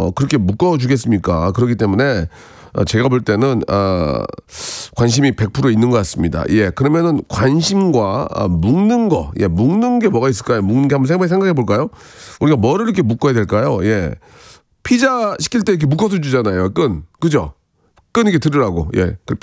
그렇게 묶어주겠습니까? 그렇기 때문에 제가 볼 때는 관심이 100% 있는 것 같습니다. 예, 그러면은 관심과 묶는 거, 예, 묶는 게 뭐가 있을까요? 묶는 게 한번 생각해 볼까요? 우리가 뭐를 이렇게 묶어야 될까요? 예, 피자 시킬 때 이렇게 묶어서 주잖아요. 그죠? 끈 이렇게 들으라고. 예,